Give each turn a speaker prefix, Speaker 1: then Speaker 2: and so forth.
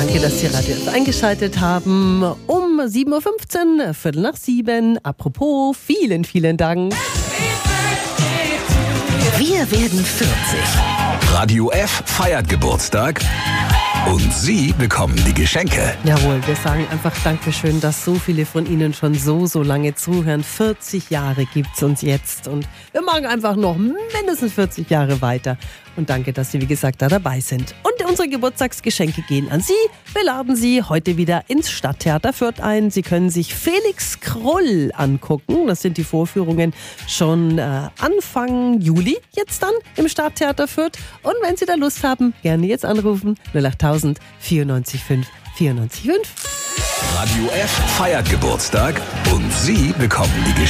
Speaker 1: Danke, dass Sie Radio F eingeschaltet haben. Um 7.15 Uhr, Viertel nach 7. Apropos, vielen, vielen Dank.
Speaker 2: Wir werden 40.
Speaker 3: Radio F feiert Geburtstag und Sie bekommen die Geschenke.
Speaker 1: Jawohl, wir sagen einfach Dankeschön, dass so viele von Ihnen schon so lange zuhören. 40 Jahre gibt's uns jetzt und wir machen einfach noch mindestens 40 Jahre weiter. Und danke, dass Sie, wie gesagt, da dabei sind. Und unsere Geburtstagsgeschenke gehen an Sie. Wir laden Sie heute wieder ins Stadttheater Fürth ein. Sie können sich Felix Krull angucken. Das sind die Vorführungen schon Anfang Juli jetzt dann im Stadttheater Fürth. Und wenn Sie da Lust haben, gerne jetzt anrufen. 08000 94 5 94 5.
Speaker 3: Radio F feiert Geburtstag und Sie bekommen die Geschenke.